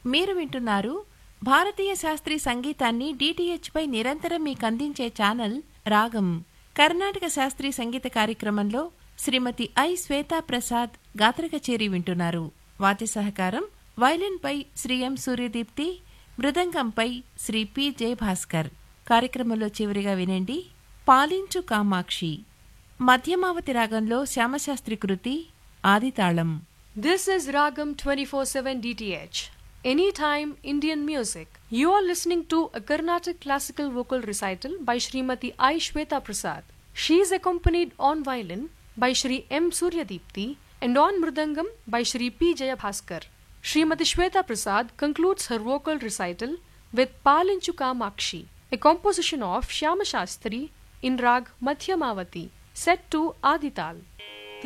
మీరు వింటున్నారు భారతీయ శాస్త్రీయ సంగీతాన్ని డిటిహెచ్ పై నిరంతరం మీకు అందించే ఛానల్ రాగం. కర్ణాటక శాస్త్రీయ సంగీత కార్యక్రమంలో శ్రీమతి ఐ శ్వేతా ప్రసాద్ గాత్ర కచేరీ వింటున్నారు. వాద్య సహకారం వైలిన్పై శ్రీ ఎం సూర్యదీప్తి, మృదంగంపై శ్రీ పి జయభాస్కర్. కార్యక్రమంలో చివరిగా వినండి పాలించు కామాక్షి, మధ్యమావతి రాగంలో శ్యామశాస్త్రి కృతి, ఆదితాళం. This is Ragam 24/7 DTH. Anytime Indian music. You are listening to a Carnatic classical vocal recital by Srimati I Shweta Prasad. She is accompanied on violin by Shri M Suryadipti and on mridangam by Shri P Jayabhaskar. Srimati Shweta Prasad concludes her vocal recital with Palinchu Kamakshi, a composition of Shyama Shastri in Rag Madhyamavati, set to Adital.